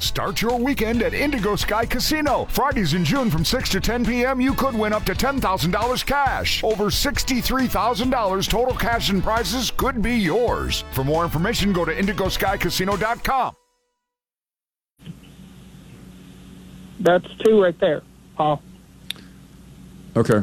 Start your weekend at Indigo Sky Casino. Fridays in June from 6 to 10 p.m., you could win up to $10,000 cash. Over $63,000 total cash and prizes could be yours. For more information, go to IndigoSkyCasino.com. That's 2 right there, Paul. Okay.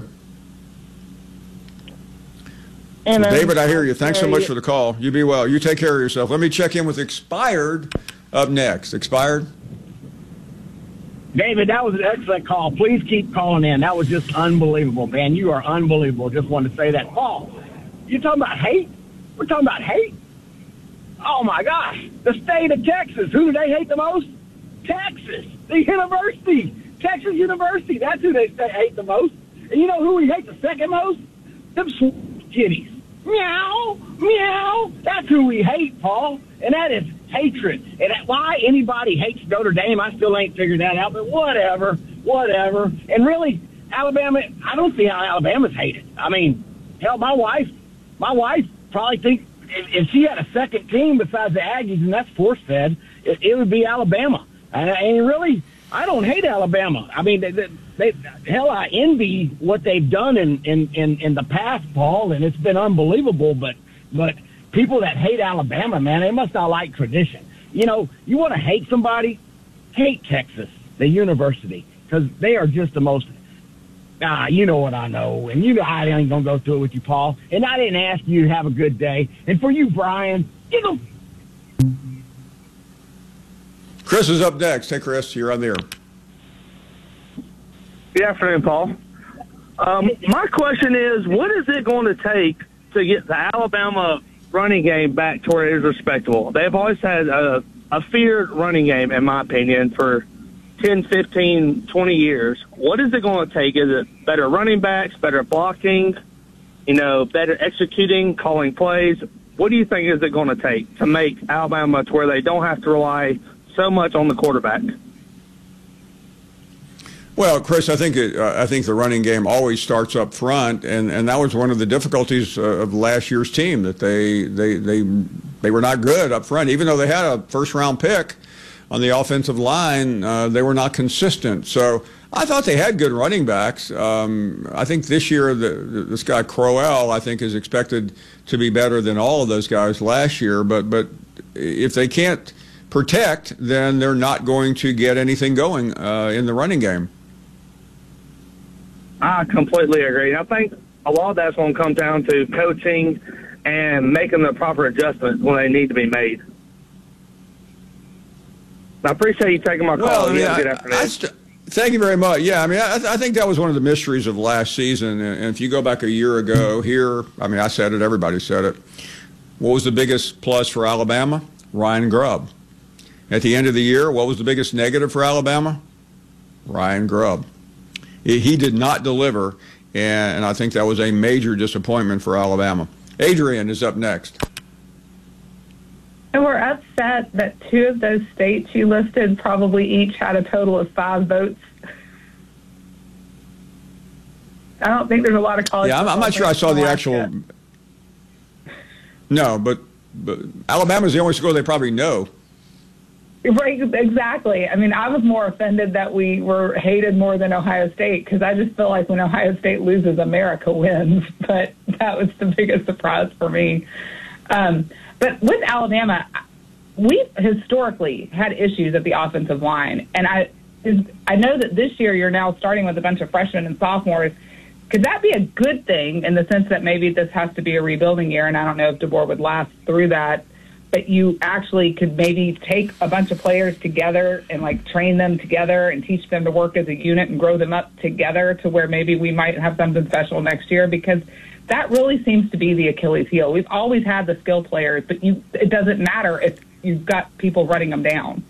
And so David, I hear you. Thanks so much for the call. You be well. You take care of yourself. Let me check in with Expired up next. Expired? David, that was an excellent call. Please keep calling in. That was just unbelievable, man. You are unbelievable. Just wanted to say that. Paul, you talking about hate? We're talking about hate? Oh, my gosh. The state of Texas. Who do they hate the most? Texas. The university. Texas University. That's who they hate the most. And you know who we hate the second most? Them kitties. Meow, meow. That's who we hate, Paul. And that is hatred. And why anybody hates Notre Dame, I still ain't figured that out. But whatever. And really, Alabama, I don't see how Alabama's hated. I mean, hell, my wife probably thinks if she had a second team besides the Aggies, and that's force-fed, it would be Alabama. And really, I don't hate Alabama. I mean, I envy what they've done in the past, Paul, and it's been unbelievable. But people that hate Alabama, man, they must not like tradition. You know, you want to hate somebody, hate Texas, the university, because they are just the most. You know what I know, and you know I ain't gonna go through it with you, Paul. And I didn't ask you to have a good day. And for you, Brian, you know. Chris is up next. Hey, Chris, you're on the air. Good afternoon, Paul. My question is, what is it going to take to get the Alabama running game back to where it is respectable? They've always had a feared running game, in my opinion, for 10, 15, 20 years. What is it going to take? Is it better running backs, better blocking, better executing, calling plays? What do you think is it going to take to make Alabama to where they don't have to rely so much on the quarterback? Well, Chris, I think the running game always starts up front, and that was one of the difficulties of last year's team, that they were not good up front. Even though they had a first-round pick on the offensive line, they were not consistent. So I thought they had good running backs. I think this year this guy Crowell, I think, is expected to be better than all of those guys last year. But if they can't protect, then they're not going to get anything going in the running game. I completely agree. I think a lot of that's going to come down to coaching and making the proper adjustments when they need to be made. I appreciate you taking my call. Well, good afternoon. Thank you very much. Yeah, I mean, I think that was one of the mysteries of last season. And if you go back a year ago here, I mean, I said it, everybody said it. What was the biggest plus for Alabama? Ryan Grubb. At the end of the year, what was the biggest negative for Alabama? Ryan Grubb. He did not deliver, and I think that was a major disappointment for Alabama. Adrian is up next. And we're upset that 2 of those states you listed probably each had a total of 5 votes. I don't think there's a lot of college. Yeah, I'm not sure I saw the actual. No, but Alabama's the only school they probably know. Right, exactly. I mean, I was more offended that we were hated more than Ohio State, because I just feel like when Ohio State loses, America wins. But that was the biggest surprise for me. But with Alabama, we've historically had issues at the offensive line. And I know that this year you're now starting with a bunch of freshmen and sophomores. Could that be a good thing in the sense that maybe this has to be a rebuilding year? And I don't know if DeBoer would last through that. But you actually could maybe take a bunch of players together and train them together and teach them to work as a unit and grow them up together to where maybe we might have something special next year, because that really seems to be the Achilles heel. We've always had the skill players, but it doesn't matter if you've got people running them down.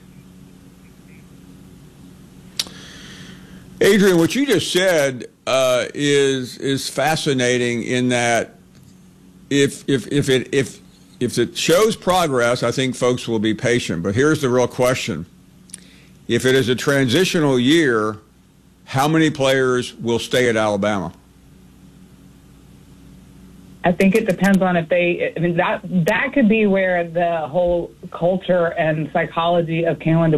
Adrian, what you just said is fascinating in that if it shows progress, I think folks will be patient. But here's the real question. If it is a transitional year, how many players will stay at Alabama? I think it depends on if that could be where the whole culture and psychology of Kalen